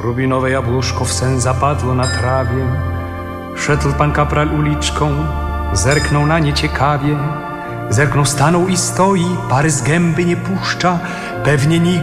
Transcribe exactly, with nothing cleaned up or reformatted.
Rubinowe jabłuszko w sen zapadło na trawie. Szedł pan kapral uliczką, zerknął na nie ciekawie. Zerknął, stanął i stoi, pary z gęby nie puszcza, pewnie nigdy